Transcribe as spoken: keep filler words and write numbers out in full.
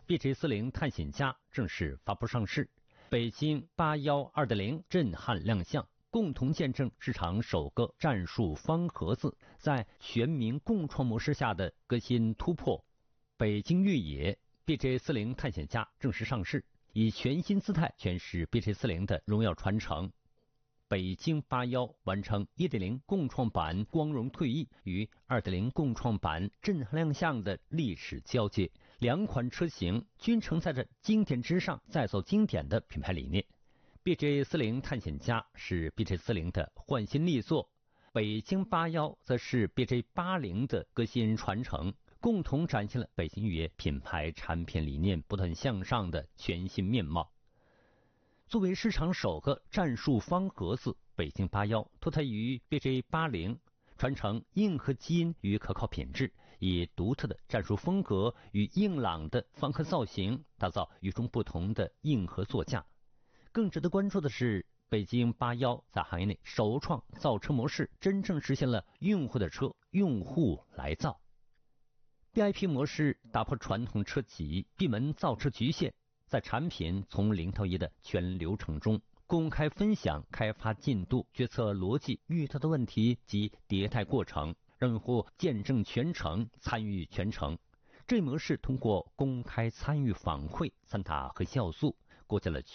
B J 四零探险家正式发布上市，北京八一 二点零 震撼亮相，共同见证市场首个战术方盒子在全民共创模式下的革新突破。北京越野 B J 四零探险家正式上市，以全新姿态诠释 B J 四零的荣耀传承。北京八一完成 一点零 共创版光荣退役与 二点零 共创版震撼亮相的历史交接，两款车型均承载着经典之上再造经典的品牌理念。B J 四零探险家是 B J 四零的换新力作，北京八一则是 B J 八零的革新传承，共同展现了北京越野品牌产品理念不断向上的全新面貌。作为市场首个战术方盒子，北京八一脱胎于 B J 八零，传承硬核基因与可靠品质，以独特的战术风格与硬朗的方盒造型，打造与众不同的硬核座驾。更值得关注的是，北京八一在行业内首创造车模式，真正实现了用户的车用户来造。V I P 模式打破传统车企闭门造车局限，在产品从零到一的全流程中公开分享开发进度、决策逻辑、遇到的问题及迭代过程，让用户见证全程、参与全程。这一模式通过公开参与反馈三大核心要素，构建了